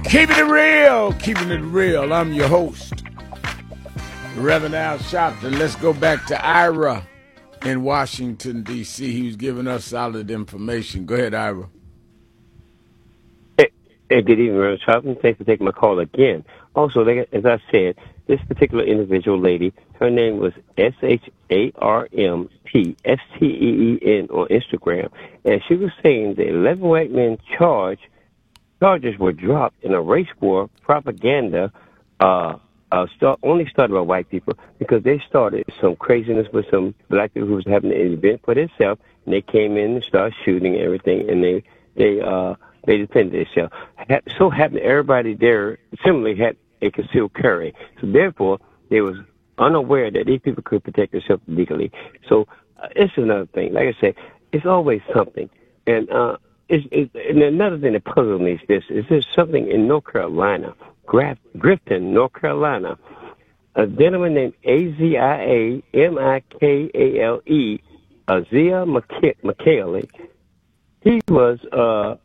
Keeping it real. I'm your host, Reverend Al Sharpton. Let's go back to Ira in Washington, D.C. He was giving us solid information. Go ahead, Ira. Hey, good evening, Reverend Sharpton. Thanks for taking my call again. Also, as I said, this particular individual lady, her name was SHARMPSTEEN on Instagram, and she was saying the 11 white men charges were dropped in a race war propaganda only started by white people because they started some craziness with some black people who was having an event for themselves, and they came in and started shooting everything, and they defended themselves. So happened everybody there similarly had a concealed carry, so therefore they was unaware that these people could protect themselves legally. So it's another thing. Like I said, it's always something, and and another thing that puzzles me is there's something in North Carolina, Grifton, North Carolina. A gentleman named Azia Mikale, Azia Mikale. He was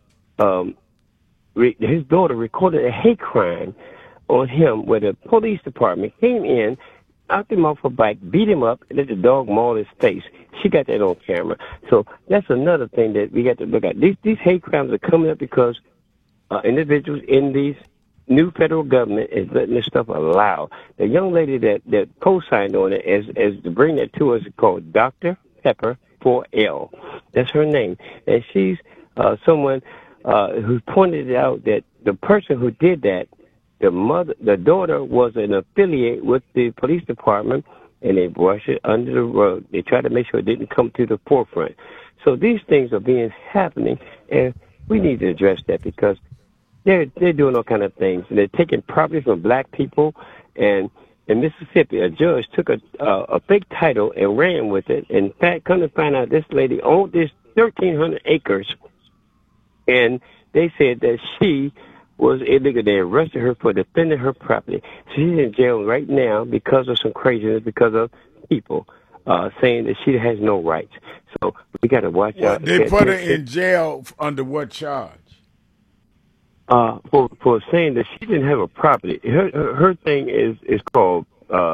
his daughter recorded a hate crime on him where the police department came in, knocked him off a bike, beat him up, and let the dog maul his face. She got that on camera. So that's another thing that we got to look at. These hate crimes are coming up because individuals in these new federal government is letting this stuff allow. The young lady that co-signed on it as to bring that to us is called Dr. Pepper 4L. That's her name. And she's someone who pointed out that the person who did that, the daughter was an affiliate with the police department, and they brushed it under the rug. They tried to make sure it didn't come to the forefront. So these things are happening, and we need to address that because they're doing all kind of things. And they're taking property from black people. And in Mississippi, a judge took a fake title and ran with it. In fact, come to find out, this lady owned this 1,300 acres, and they said that she was illegal. They arrested her for defending her property. She's in jail right now because of some craziness, because of people saying that she has no rights. So we got to watch out. They put her in jail under what charge? For saying that she didn't have a property. Her thing is called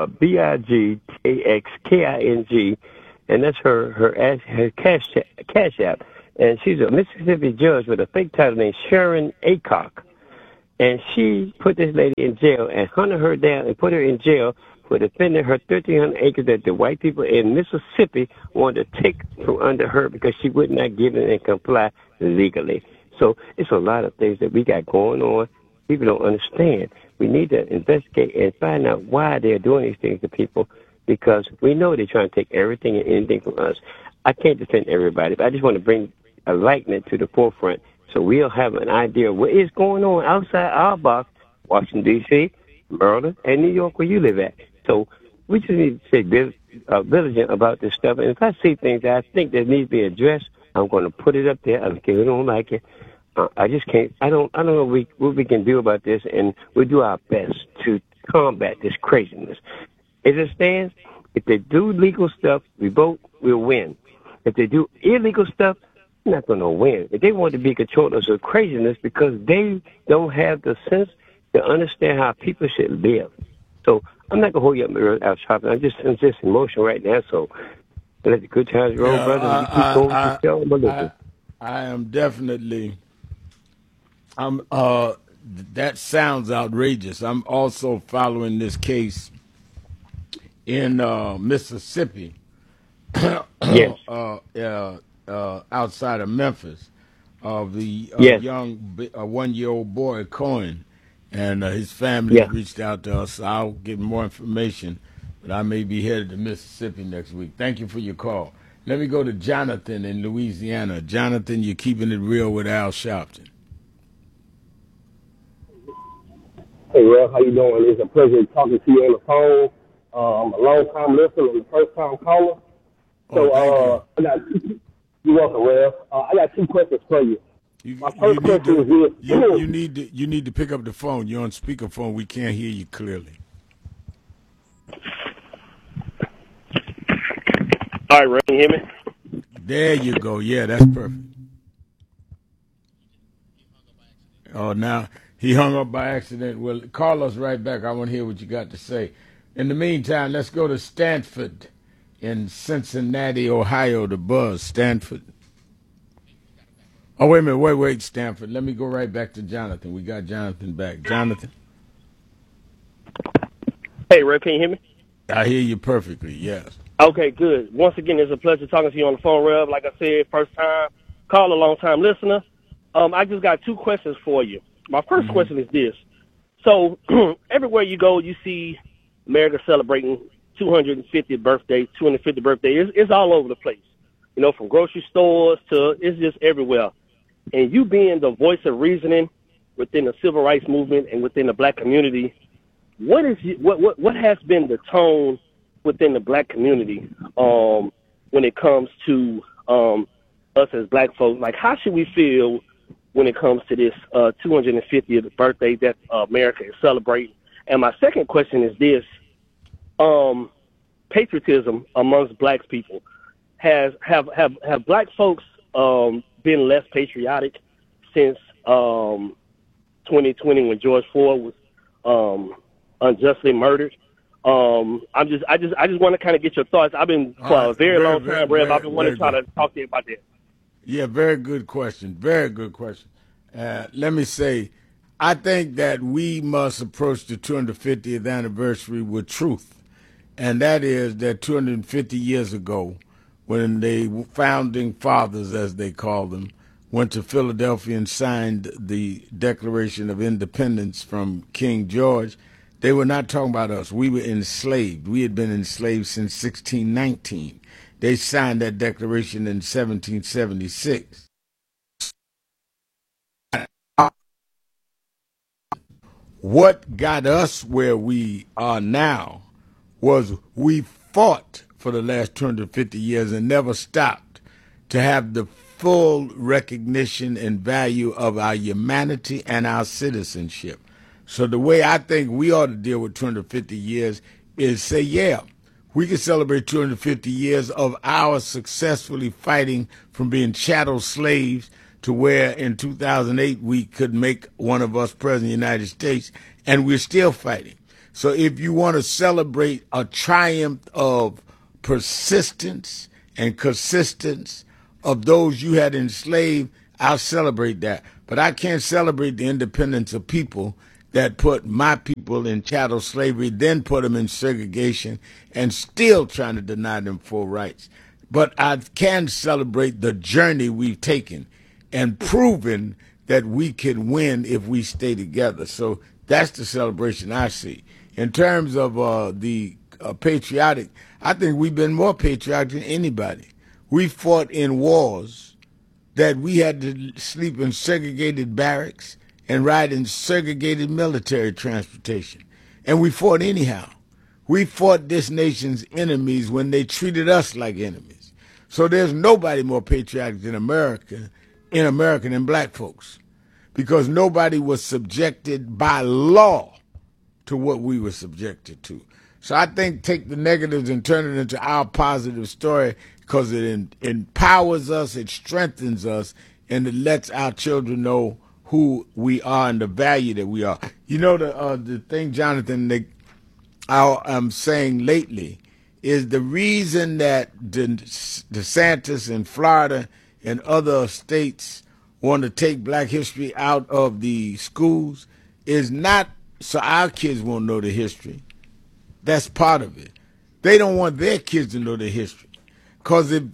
BIGTAXKING, and that's her cash app. And she's a Mississippi judge with a fake title named Sharon Aycock. And she put this lady in jail and hunted her down and put her in jail for defending her 1,300 acres that the white people in Mississippi wanted to take from under her because she would not give it and comply legally. So it's a lot of things that we got going on. People don't understand. We need to investigate and find out why they're doing these things to people because we know they're trying to take everything and anything from us. I can't defend everybody, but I just want to bring a likeness to the forefront so we'll have an idea of what is going on outside our box, Washington, D.C., Maryland, and New York, where you live at. So we just need to stay vigilant about this stuff. And if I see things that I think that need to be addressed, I'm going to put it up there. If you don't like it, I just can't. I don't know what we can do about this, and we'll do our best to combat this craziness. As it stands, if they do legal stuff, we vote, we'll win. If they do illegal stuff, we're not going to win. If they want to be controlled of some craziness because they don't have the sense to understand how people should live. So I'm not going to hold you up, Al Sharpton. I'm just emotional right now, so let the good times roll, brother. You keep going. I am definitely... that sounds outrageous. I'm also following this case in Mississippi, yes. Outside of Memphis, of the yes. young 1-year-old boy Cohen, and his family reached out to us. I'll get more information, but I may be headed to Mississippi next week. Thank you for your call. Let me go to Jonathan in Louisiana. Jonathan, you're keeping it real with Al Sharpton. Hey, Rev, how you doing? It's a pleasure talking to you on the phone. I'm a long-time listener and a first-time caller. So you're welcome, Rev. I got two questions for you. My first question is this. You need to pick up the phone. You're on speakerphone. We can't hear you clearly. All right, Rev, can you hear me? There you go. Yeah, that's perfect. Oh, now He hung up by accident. Well, call us right back. I want to hear what you got to say. In the meantime, let's go to Stanford in Cincinnati, Ohio, the Buzz. Stanford. Oh, wait a minute. Wait, Stanford. Let me go right back to Jonathan. We got Jonathan back. Jonathan? Hey, Ray, can you hear me? I hear you perfectly, yes. Okay, good. Once again, it's a pleasure talking to you on the phone, Rev. Like I said, first time caller, long time listener. I just got two questions for you. My first question is this. So everywhere you go, you see America celebrating 250th birthday, 250th birthday. It's all over the place, you know, from grocery stores to it's just everywhere. And you being the voice of reasoning within the civil rights movement and within the black community, what has been the tone within the black community when it comes to us as black folks? Like, how should we feel when it comes to this 250th birthday that America is celebrating? And my second question is this: patriotism amongst black people. Have black folks been less patriotic since 2020 when George Floyd was unjustly murdered? I just want to kind of get your thoughts. I've been for a very long time, Rev. I've been wanting to try to talk to you about that. Yeah, very good question. Very good question. Let me say, I think that we must approach the 250th anniversary with truth. And that is that 250 years ago, when the founding fathers, as they call them, went to Philadelphia and signed the Declaration of Independence from King George, they were not talking about us. We were enslaved. We had been enslaved since 1619. They signed that declaration in 1776. What got us where we are now was we fought for the last 250 years and never stopped to have the full recognition and value of our humanity and our citizenship. So the way I think we ought to deal with 250 years is say, yeah, we can celebrate 250 years of our successfully fighting from being chattel slaves to where in 2008 we could make one of us president of the United States, and we're still fighting. So if you want to celebrate a triumph of persistence and consistence of those you had enslaved, I'll celebrate that. But I can't celebrate the independence of people that put my people in chattel slavery, then put them in segregation, and still trying to deny them full rights. But I can celebrate the journey we've taken and proven that we can win if we stay together. So that's the celebration I see. In terms of the patriotic, I think we've been more patriotic than anybody. We fought in wars that we had to sleep in segregated barracks and ride in segregated military transportation. And we fought anyhow. We fought this nation's enemies when they treated us like enemies. So there's nobody more patriotic than America than black folks, because nobody was subjected by law to what we were subjected to. So I think take the negatives and turn it into our positive story, because it empowers us, it strengthens us, and it lets our children know who we are and the value that we are. You know, the thing, Jonathan, I'm saying lately is the reason that DeSantis in Florida and other states want to take black history out of the schools is not so our kids won't know the history. That's part of it. They don't want their kids to know the history. Because if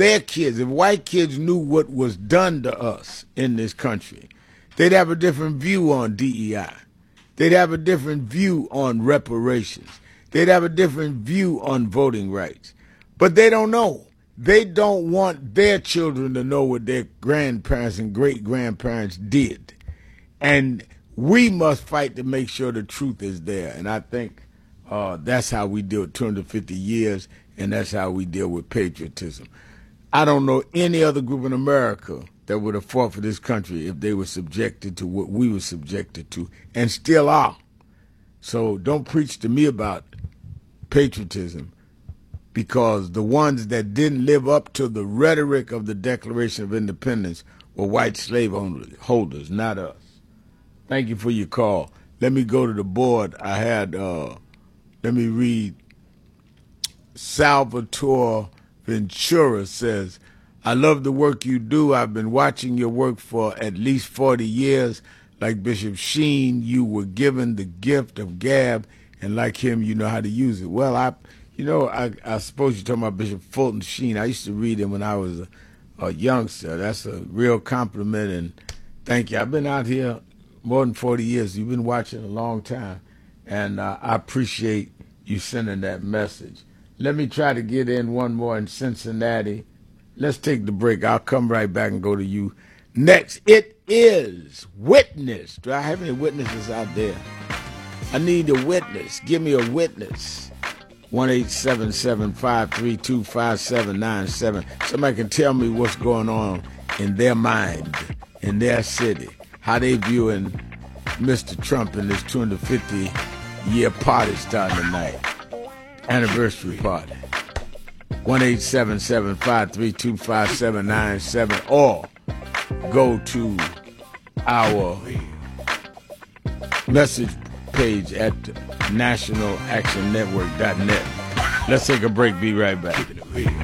white kids knew what was done to us in this country, they'd have a different view on DEI. They'd have a different view on reparations. They'd have a different view on voting rights. But they don't know. They don't want their children to know what their grandparents and great-grandparents did. And we must fight to make sure the truth is there. And I think that's how we deal with 250 years, and that's how we deal with patriotism. I don't know any other group in America that would have fought for this country if they were subjected to what we were subjected to, and still are. So don't preach to me about patriotism, because the ones that didn't live up to the rhetoric of the Declaration of Independence were white slave holders, not us. Thank you for your call. Let me go to the board. I had, let me read. Salvatore Ventura says, I love the work you do. I've been watching your work for at least 40 years. Like Bishop Sheen, you were given the gift of gab, and like him, you know how to use it. Well, I suppose you're talking about Bishop Fulton Sheen. I used to read him when I was a youngster. That's a real compliment, and thank you. I've been out here more than 40 years. You've been watching a long time, and I appreciate you sending that message. Let me try to get in one more in Cincinnati. Let's take the break. I'll come right back and go to you next. It is Witness. Do I have any witnesses out there? I need a witness. Give me a witness. 1-877-532-5797. Somebody can tell me what's going on in their mind, in their city, how they viewing Mr. Trump and his 250-year party starting tonight. Anniversary party. 1-877-532-5797, or go to our message page at nationalactionnetwork.net. Let's take a break. Be right back.